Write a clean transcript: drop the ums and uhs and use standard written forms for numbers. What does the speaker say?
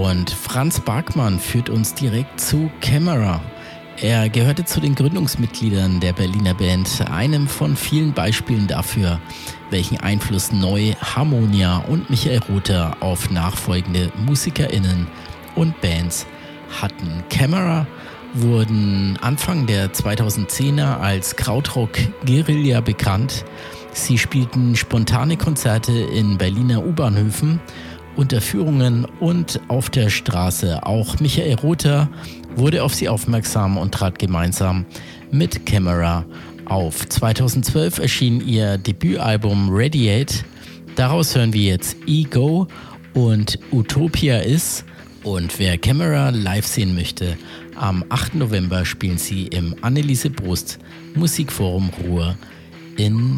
Und Franz Barkmann führt uns direkt zu Camera. Er gehörte zu den Gründungsmitgliedern der Berliner Band, einem von vielen Beispielen dafür, welchen Einfluss Neu, Harmonia und Michael Rother auf nachfolgende MusikerInnen und Bands hatten. Camera wurden Anfang der 2010er als Krautrock-Guerilla bekannt. Sie spielten spontane Konzerte in Berliner U-Bahnhöfen, Unterführungen und auf der Straße. Auch Michael Rother wurde auf sie aufmerksam und trat gemeinsam mit Camera auf. 2012 erschien ihr Debütalbum Radiate. Daraus hören wir jetzt Ego und Utopia Is. Und wer Camera live sehen möchte, am 8. November spielen sie im Anneliese Brust Musikforum Ruhr in